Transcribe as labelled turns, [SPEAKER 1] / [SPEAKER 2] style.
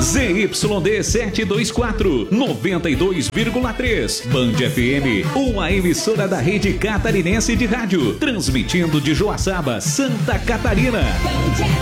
[SPEAKER 1] ZYD 724, 92,3. Band FM, uma emissora da rede catarinense de rádio, transmitindo de Joaçaba, Santa Catarina.